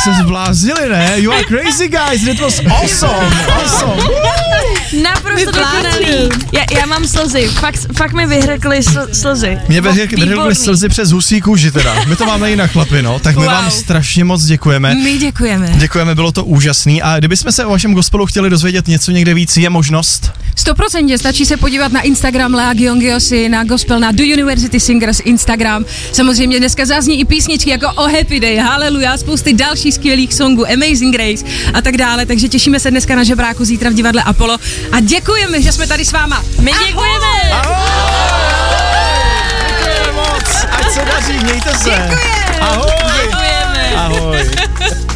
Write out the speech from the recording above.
se zbláznili, ne? You are crazy guys, it was awesome. Naprosto dokonalý. Já mám slzy, fakt mi vyhrkly slzy. Mě vyhrkly slzy přes husí kůži teda. My to máme jinak, chlapi, no. Tak my vám strašně moc děkujeme. My děkujeme. Děkujeme, bylo to úžasný. A kdybychom se o vašem gospelu chtěli dozvědět něco někde víc, je možnost? 100% stačí se podívat na Instagram Lea Gyongyosi, na gospel, na The University Singers Instagram. Samozřejmě dneska zazní i písničky jako Oh Happy Day, Hallelujah, spousty dalších skvělých songů, Amazing Grace a tak dále. Takže těšíme se dneska na žebráku, zítra v divadle Apollo a děkujeme, že jsme tady s váma. My děkujeme. Děkujeme moc, ať se daří, mějte se. Děkujeme. Ahoj. Děkujeme. Ahoj.